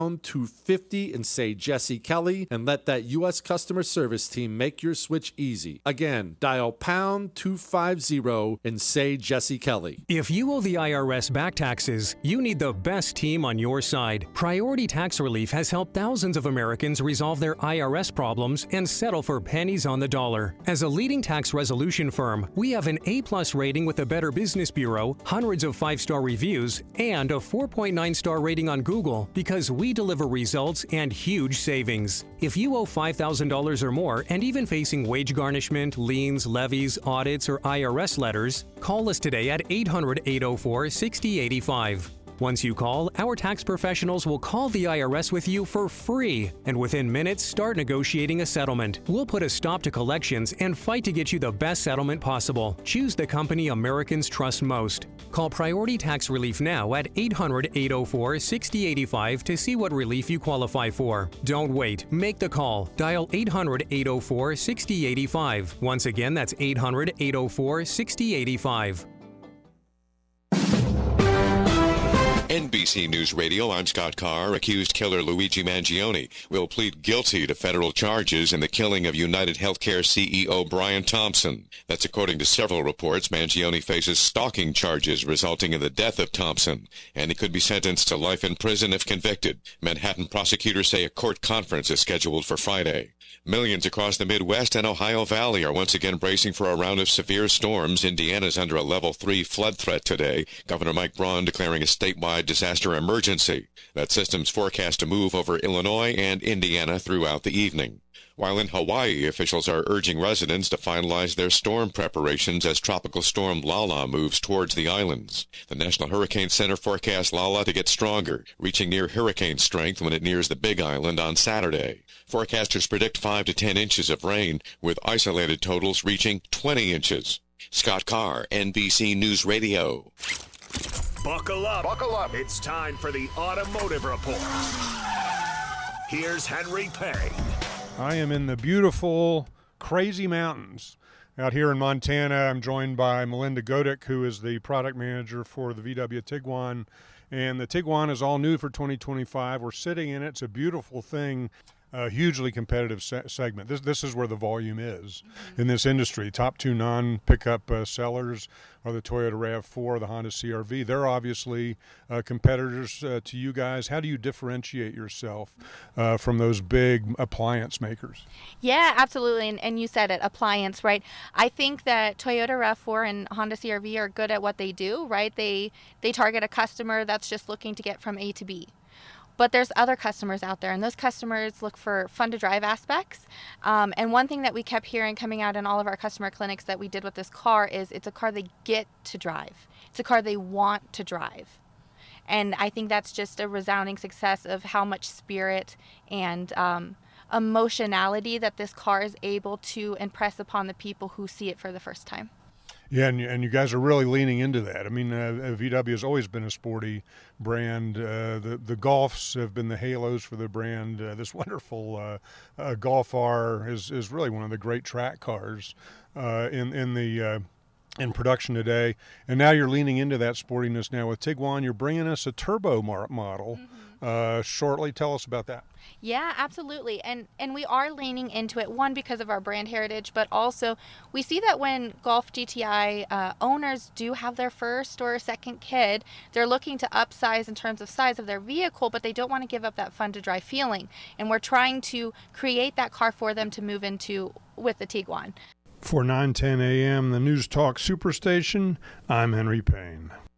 250 and say Jesse Kelly, and let that U.S. customer service team make your switch easy. Again, dial pound 250 and say Jesse Kelly. If you owe the IRS back taxes, you need the best team on your side. Priority Tax Relief has helped thousands of Americans resolve their IRS problems and settle for pennies on the dollar. As a leading tax resolution firm, we have an A-plus rating with the Better Business Bureau, hundreds of 5-star reviews, and a 4.9-star rating on Google because we deliver results and huge savings. If you owe $5,000 or more and even facing wage garnishment, liens, levies, audits, or IRS letters, call us today at 800-804-6085. Once you call, our tax professionals will call the IRS with you for free, and within minutes, start negotiating a settlement. We'll put a stop to collections and fight to get you the best settlement possible. Choose the company Americans trust most. Call Priority Tax Relief now at 800-804-6085 to see what relief you qualify for. Don't wait. Make the call. Dial 800-804-6085. Once again, that's 800-804-6085. NBC News Radio, I'm Scott Carr. Accused killer Luigi Mangione will plead guilty to federal charges in the killing of United Healthcare CEO Brian Thompson. That's according to several reports. Mangione faces stalking charges resulting in the death of Thompson, and he could be sentenced to life in prison if convicted. Manhattan prosecutors say a court conference is scheduled for Friday. Millions across the Midwest and Ohio Valley are once again bracing for a round of severe storms. Indiana's under a level 3 flood threat today. Governor Mike Braun declaring a statewide disaster emergency. That system's forecast to move over Illinois and Indiana throughout the evening. While in Hawaii, officials are urging residents to finalize their storm preparations as Tropical Storm Lala moves towards the islands. The National Hurricane Center forecasts Lala to get stronger, reaching near hurricane strength when it nears the Big Island on Saturday. Forecasters predict 5 to 10 inches of rain, with isolated totals reaching 20 inches. Scott Carr, NBC News Radio. Buckle up. Buckle up. It's time for the Automotive Report. Here's Henry Payne. I am in the beautiful, crazy mountains out here in Montana. I'm joined by Melinda Godick, who is the product manager for the VW Tiguan. And the Tiguan is all new for 2025. We're sitting in it. It's a beautiful thing. A hugely competitive segment. This is where the volume is in this industry. Top two non-pickup sellers are the Toyota RAV4, the Honda CR-V. They're obviously competitors to you guys. How do you differentiate yourself from those big appliance makers? Yeah, absolutely. And you said it, appliance, right? I think that Toyota RAV4 and Honda CR-V are good at what they do, right? They target a customer that's just looking to get from A to B. But there's other customers out there, and those customers look for fun-to-drive aspects. And one thing that we kept hearing coming out in all of our customer clinics that we did with this car is it's a car they get to drive. It's a car they want to drive. And I think that's just a resounding success of how much spirit and emotionality that this car is able to impress upon the people who see it for the first time. Yeah, and you guys are really leaning into that. I mean, VW has always been a sporty brand. The Golfs have been the halos for the brand. This wonderful Golf R is really one of the great track cars in production today. And now you're leaning into that sportiness now with Tiguan. You're bringing us a turbo model shortly. Tell us about that. Yeah, absolutely. And we are leaning into it, one, because of our brand heritage, but also we see that when Golf GTI owners do have their first or second kid, they're looking to upsize in terms of size of their vehicle, but they don't want to give up that fun to drive feeling. And we're trying to create that car for them to move into with the Tiguan. For 9:10 a.m., the News Talk Superstation, I'm Henry Payne.